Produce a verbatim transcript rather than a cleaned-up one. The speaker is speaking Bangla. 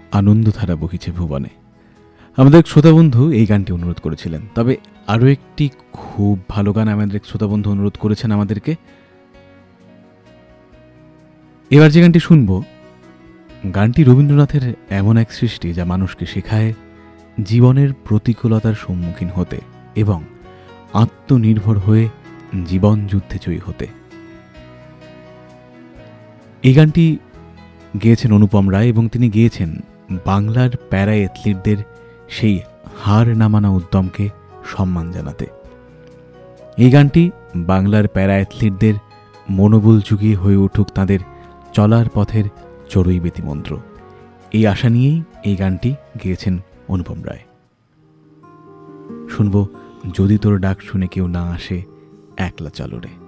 আনন্দধারা বহিছে ভুবনে। আমাদের শ্রোতাবন্ধু এই গানটি অনুরোধ করেছিলেন। তবে আরও একটি খুব ভালো গান আমাদের শ্রোতাবন্ধু অনুরোধ করেছেন আমাদেরকে। এবার যে গানটি শুনব, গানটি রবীন্দ্রনাথের এমন এক সৃষ্টি যা মানুষকে শেখায় জীবনের প্রতিকূলতার সম্মুখীন হতে এবং আত্মনির্ভর হয়ে জীবন যুদ্ধে জয়ী হতে। এই গানটি গেয়েছেন অনুপম রায় এবং তিনি গেয়েছেন বাংলার প্যারা অ্যাথলিটদের সেই হার না মানা উদ্যমকে সম্মান জানাতে। এই গানটি বাংলার প্যারা অ্যাথলিটদের মনোবল যুগিয়ে হয়ে উঠুক তাদের চলার পথের চড়ুই বেতিমন্ত্র, এই আশা নিয়েই এই গানটি গেয়েছেন অনুপম রায়। শুনব যদি তোর ডাক শুনে কেউ না আসে একলা চলো রে।